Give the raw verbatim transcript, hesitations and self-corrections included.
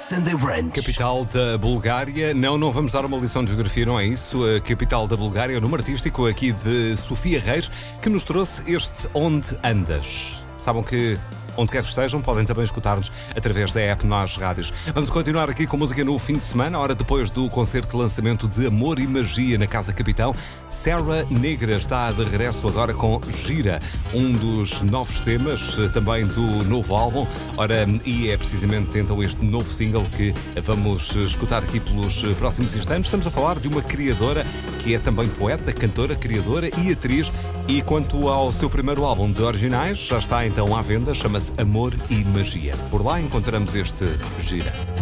Sunday Brunch. Capital da Bulgária. Não, não vamos dar uma lição de geografia, não é isso. A capital da Bulgária é o número artístico aqui de Sofia Reis, que nos trouxe este Onde Andas. Sabem que onde quer que estejam, podem também escutar-nos através da app Nós Rádios. Vamos continuar aqui com música no fim de semana, hora depois do concerto de lançamento de Amor e Magia na Casa Capitão. Serra Negra está de regresso agora com Gira, um dos novos temas também do novo álbum. Ora, e é precisamente então este novo single que vamos escutar aqui pelos próximos instantes. Estamos a falar de uma criadora que é também poeta, cantora, criadora e atriz. E quanto ao seu primeiro álbum de originais, já está então à venda, chama-se Amor e Magia. Por lá encontramos este Gira.